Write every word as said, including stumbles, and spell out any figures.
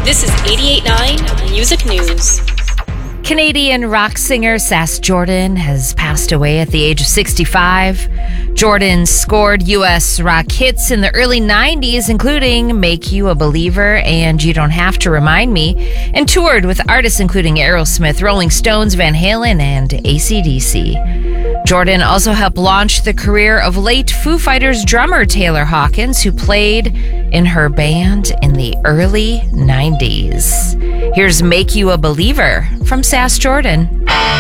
This is eighty-eight point nine Music News. Canadian rock singer Sass Jordan has passed away at the age of sixty-five. Jordan scored U S rock hits in the early nineties, including Make You a Believer and You Don't Have to Remind Me, and toured with artists including Aerosmith, Rolling Stones, Van Halen, and A C D C. Jordan also helped launch the career of late Foo Fighters drummer Taylor Hawkins, who played in her band in the early nineties. Here's Make You a Believer from Sass Jordan.